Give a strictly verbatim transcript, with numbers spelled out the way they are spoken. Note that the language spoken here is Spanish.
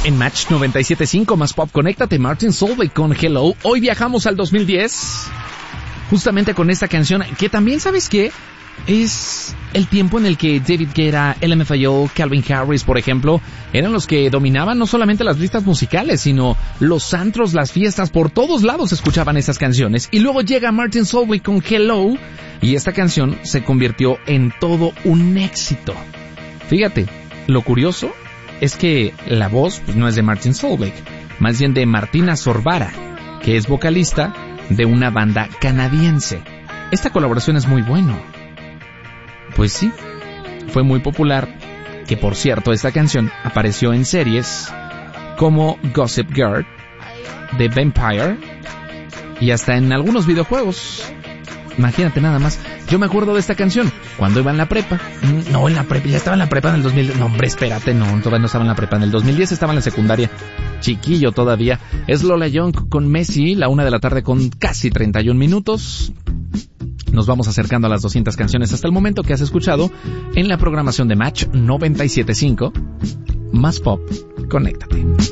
En Match noventa y siete punto cinco más Pop, conéctate, Martin Solveig con Hello. Hoy viajamos al dos mil diez, justamente con esta canción, que también, ¿sabes qué? Es el tiempo en el que David Guetta, L M F A O, Calvin Harris, por ejemplo, eran los que dominaban no solamente las listas musicales, sino los antros, las fiestas, por todos lados escuchaban esas canciones. Y luego llega Martin Solveig con Hello, y esta canción se convirtió en todo un éxito. Fíjate, lo curioso es que la voz pues, no es de Martin Solveig, más bien de Martina Sorbara, que es vocalista de una banda canadiense. Esta colaboración es muy buena. Pues sí, fue muy popular, que por cierto esta canción apareció en series como Gossip Girl, The Vampire y hasta en algunos videojuegos. Imagínate nada más. Yo me acuerdo de esta canción cuando iba en la prepa. No, en la prepa, ya estaba en la prepa en el dos mil. No, hombre, espérate, no, todavía no estaba en la prepa. En el dos mil diez estaba en la secundaria. Chiquillo todavía. Es Lola Young con Messi, la una de la tarde con casi treinta y un minutos. Nos vamos acercando a las doscientas canciones hasta el momento que has escuchado en la programación de Match noventa y siete punto cinco. Más Pop, conéctate.